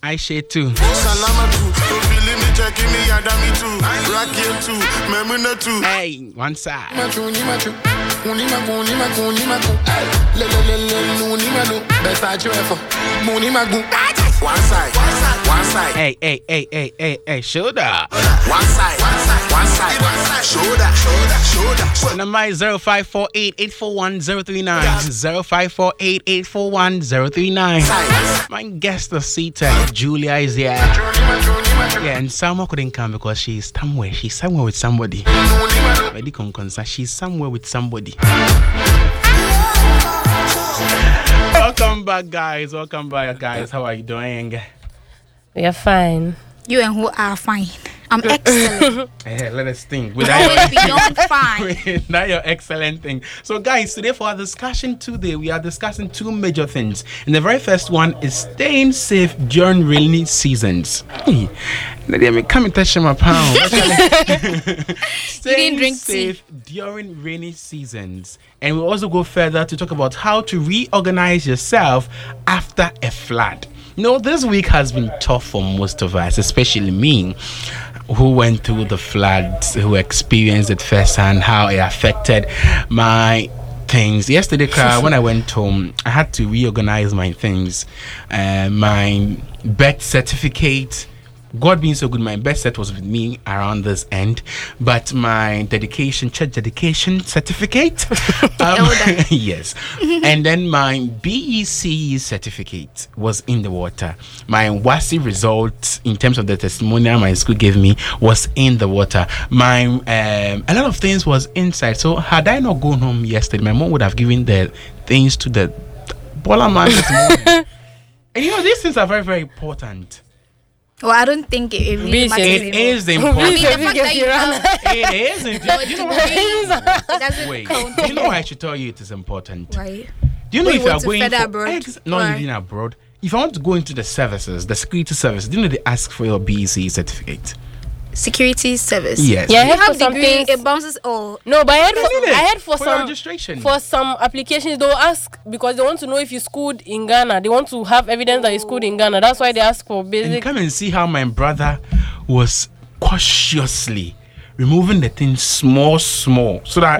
I share too. Hey, one side. One side. Hey, shoulder. One side. Shoulder. Number is 0548-841-039. 0548-841-039. My guest is seated. Julia is here. Yeah, and Salma couldn't come because she's somewhere. She's somewhere with somebody. She's somewhere with somebody. Welcome back, guys. How are you doing? We are fine. You and who are fine. I'm excellent. Hey, let us think. Always beyond fine. Now you're excellent thing. So, guys, today for our discussion today, we are discussing two major things. And the very first one is staying safe during rainy seasons. Hey, come and touch my pound. Staying safe during rainy seasons. And we'll also go further to talk about how to reorganize yourself after a flood. You know, this week has been tough for most of us, especially me, who went through the floods, who experienced it firsthand, how it affected my things. Yesterday, when I went home, I had to reorganize my things. My birth certificate, God being so good, my birth cert was with me around this end, but my church dedication certificate, yes, and then my BEC certificate was in the water. My WASI results, in terms of the testimonial my school gave me, was in the water. My a lot of things was inside. So had I not gone home yesterday, my mom would have given the things to the baller man this morning. And you know, these things are very, very important. Well, I don't think it really matters. It is important. I mean, the fact that you it isn't. Wait, you know I should tell you it is important. Right. Do you know if you are going abroad? Not even abroad. If I want to go into the services, the security service, do you know they ask for your BEC certificate? Security service. Yes. Yeah, I You heard have for some degree, things. it bounces all. No, but I heard for For some registration. For some applications, they'll ask because they want to know if you schooled in Ghana. They want to have evidence that you schooled in Ghana. That's why they ask for And basic. come and see how my brother was cautiously removing the thing small, so that.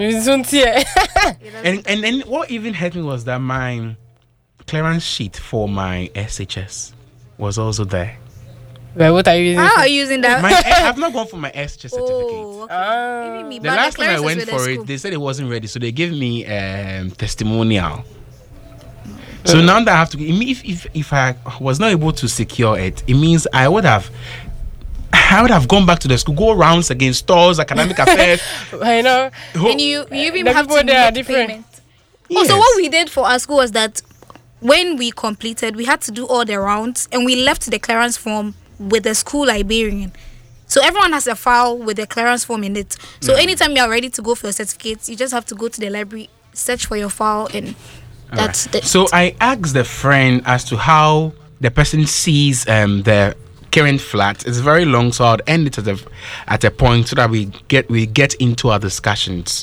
And then what even hurt me was that my clearance sheet for my SHS was also there. Well, what are you using? How are you using that? I've not gone for my SHS certificate. Oh, okay. Maybe me, The but last time I clearance went was with for the it, school. they said it wasn't ready, so they gave me testimonial. So now that I have to, if I was not able to secure it, it means I would have gone back to the school, go rounds against stores, academic affairs. I know. And you even The have people to there are make different. payment. Yes. So what we did for our school was that when we completed, we had to do all the rounds, and we left the clearance form with the school librarian. So everyone has a file with the clearance form in it. So anytime you are ready to go for your certificates, you just have to go to the library, search for your file, and that's it. So I asked the friend as to how the person sees the current flat. It's very long, so I'll end it at a point so that we get into our discussions.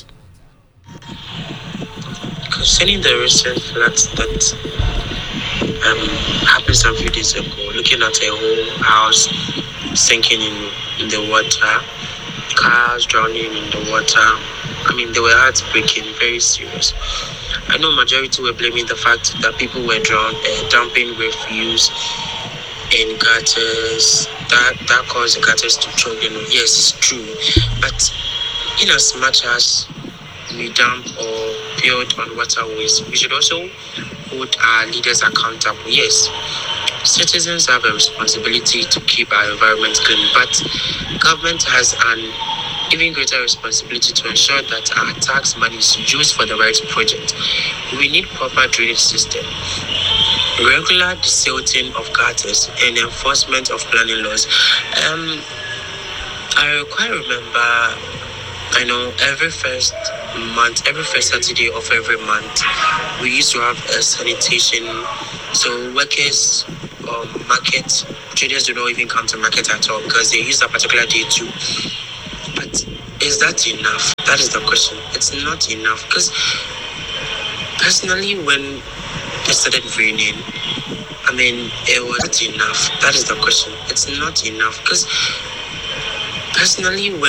Concerning the recent floods that happened some few days ago, looking at a whole house sinking in the water, cars drowning in the water. I mean, they were heartbreaking, very serious. I know majority were blaming the fact that people were dumping refuse in gutters. That caused the gutters to choke. Yes, it's true. But in as much as we dump or build on waterways, we should also hold our leaders accountable. Yes, citizens have a responsibility to keep our environment clean, but government has an even greater responsibility to ensure that our tax money is used for the right project. We need proper drainage system, regular desilting of gutters, and enforcement of planning laws. I quite remember, I know every first Saturday of every month, we used to have a sanitation. So workers, market traders do not even come to market at all because they use that particular day too. But is that enough? That is the question. It's not enough because personally, when it started raining, mean, it wasn't enough. That is the question. It's not enough because personally, when